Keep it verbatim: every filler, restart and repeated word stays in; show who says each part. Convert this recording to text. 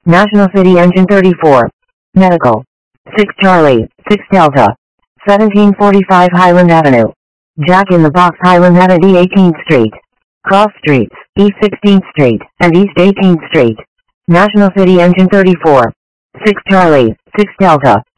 Speaker 1: National City Engine thirty-four. Medical. six Charlie, six Delta. seventeen forty-five Highland Avenue. Jack in the Box Highland at E eighteenth Street. Cross Streets, East sixteenth Street, and East eighteenth Street. National City Engine thirty-four. six Charlie, six Delta.